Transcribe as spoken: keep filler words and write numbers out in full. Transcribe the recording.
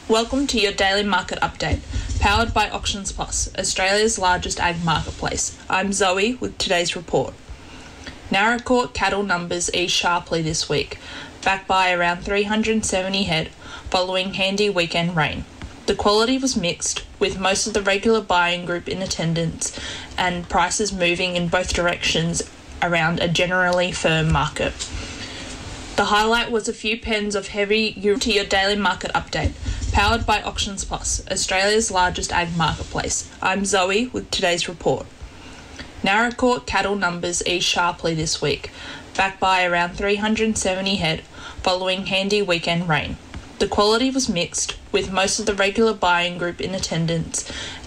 Welcome to your daily market update, powered by Auctions Plus, Australia's largest ag marketplace. I'm Zoe with today's report. Naracoorte cattle numbers eased sharply this week, back by around three hundred seventy head following handy weekend rain. The quality was mixed, with most of the regular buying group in attendance and prices moving in both directions around a generally firm market. The highlight was a few pens of heavy euro to your daily market update, powered by Auctions Plus, Australia's largest ag marketplace. I'm Zoe with today's report. Naracoorte cattle numbers eased sharply this week, back by around three hundred seventy head following handy weekend rain. The quality was mixed, with most of the regular buying group in attendance